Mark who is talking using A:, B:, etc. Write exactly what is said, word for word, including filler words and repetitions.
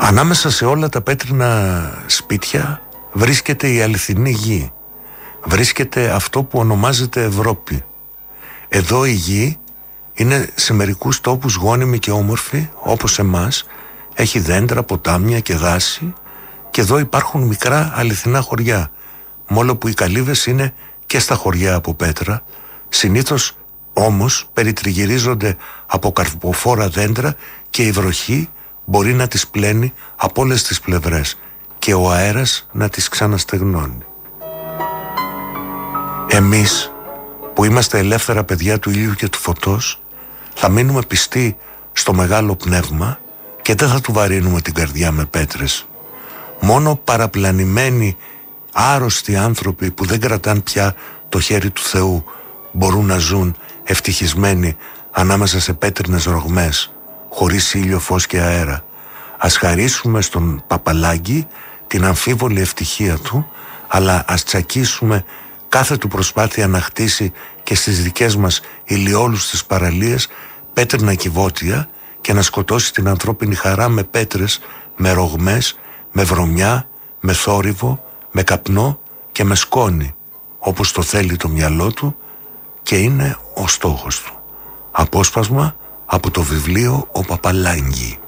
A: Ανάμεσα σε όλα τα πέτρινα σπίτια βρίσκεται η αληθινή γη. Βρίσκεται αυτό που ονομάζεται Ευρώπη. Εδώ η γη είναι σε μερικούς τόπους γόνιμη και όμορφη, όπως εμάς. Έχει δέντρα, ποτάμια και δάση. Και εδώ υπάρχουν μικρά αληθινά χωριά, μόλο που οι καλύβες είναι και στα χωριά από πέτρα. Συνήθως όμως περιτριγυρίζονται από καρποφόρα δέντρα και η βροχή μπορεί να τις πλένει από όλες τις πλευρές και ο αέρας να τις ξαναστεγνώνει. Εμείς που είμαστε ελεύθερα παιδιά του ήλιου και του φωτός θα μείνουμε πιστοί στο μεγάλο πνεύμα και δεν θα του βαρύνουμε την καρδιά με πέτρες. Μόνο παραπλανημένοι άρρωστοι άνθρωποι που δεν κρατάν πια το χέρι του Θεού μπορούν να ζουν ευτυχισμένοι ανάμεσα σε πέτρινες ρογμές, χωρίς ήλιο, φως και αέρα. Ας χαρίσουμε στον Παπαλάγκη την αμφίβολη ευτυχία του, αλλά ας τσακίσουμε κάθε του προσπάθεια να χτίσει και στις δικές μας ηλιόλουστες παραλίες πέτρινα κυβότια και να σκοτώσει την ανθρώπινη χαρά με πέτρες, με ρογμές, με βρωμιά, με θόρυβο, με καπνό και με σκόνη, όπως το θέλει το μυαλό του και είναι ο στόχος του. Απόσπασμα από το βιβλίο «Ο Παπαλάγκη».